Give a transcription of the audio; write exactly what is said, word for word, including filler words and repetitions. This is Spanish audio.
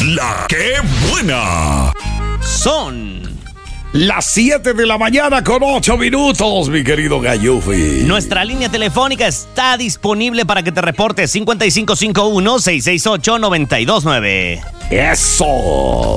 La que buena. Son las siete de la mañana con ocho minutos, mi querido Gallufi. Nuestra línea telefónica está disponible para que te reportes cinco cinco cinco uno, seis seis ocho, nueve dos nueve. Eso.